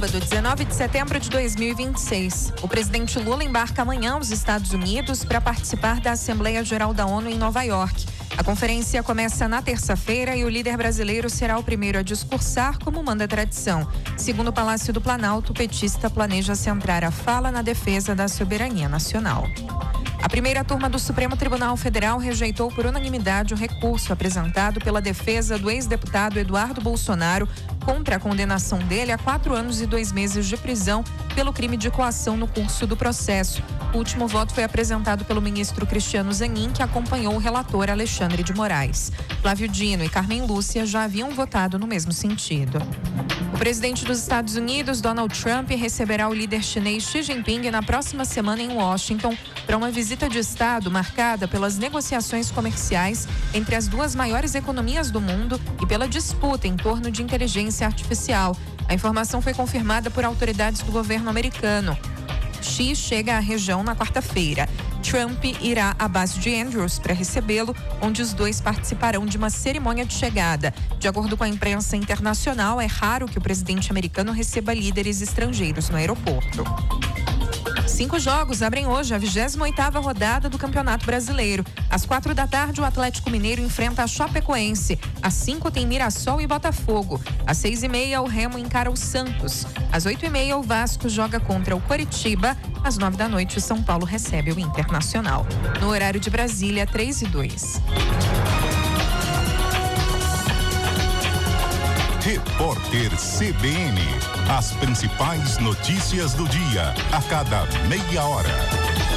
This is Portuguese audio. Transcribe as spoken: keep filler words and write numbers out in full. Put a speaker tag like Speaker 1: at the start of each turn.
Speaker 1: Sábado, dezenove de setembro de dois mil e vinte e seis. O presidente Lula embarca amanhã aos Estados Unidos para participar da Assembleia Geral da ONU em Nova York. A conferência começa na terça-feira e o líder brasileiro será o primeiro a discursar, como manda a tradição. Segundo o Palácio do Planalto, o petista planeja centrar a fala na defesa da soberania nacional. A primeira turma do Supremo Tribunal Federal rejeitou por unanimidade o recurso apresentado pela defesa do ex-deputado Eduardo Bolsonaro contra a condenação dele a quatro anos e dois meses de prisão pelo crime de coação no curso do processo. O último voto foi apresentado pelo ministro Cristiano Zanin, que acompanhou o relator Alexandre de Moraes. Flávio Dino e Carmen Lúcia já haviam votado no mesmo sentido. O presidente dos Estados Unidos, Donald Trump, receberá o líder chinês Xi Jinping na próxima semana em Washington para uma visita de Estado marcada pelas negociações comerciais entre as duas maiores economias do mundo e pela disputa em torno de inteligência artificial. A informação foi confirmada por autoridades do governo americano. Xi chega à região na quarta-feira. Trump irá à base de Andrews para recebê-lo, onde os dois participarão de uma cerimônia de chegada. De acordo com a imprensa internacional, é raro que o presidente americano receba líderes estrangeiros no aeroporto. Cinco jogos abrem hoje a vigésima oitava rodada do Campeonato Brasileiro. Às quatro da tarde, o Atlético Mineiro enfrenta a Chapecoense. Às cinco tem Mirassol e Botafogo. Às seis e meia, o Remo encara o Santos. Às oito e meia, o Vasco joga contra o Coritiba. Às nove da noite, o São Paulo recebe o Internacional. No horário de Brasília, três e dois.
Speaker 2: Repórter C B N. As principais notícias do dia, a cada meia hora.